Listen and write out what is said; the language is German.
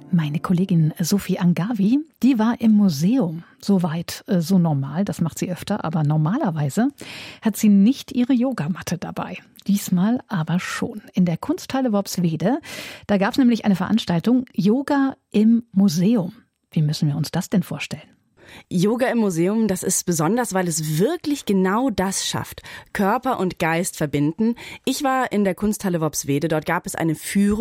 Meine Kollegin Sophie Angavi, die war im Museum. Soweit so normal, das macht sie öfter, aber normalerweise hat sie nicht ihre Yogamatte dabei. Diesmal aber schon. In der Kunsthalle Worpswede, da gab es nämlich eine Veranstaltung Yoga im Museum. Wie müssen wir uns das denn vorstellen? Yoga im Museum, das ist besonders, weil es wirklich genau das schafft. Körper und Geist verbinden. Ich war in der Kunsthalle Worpswede, dort gab es eine Führung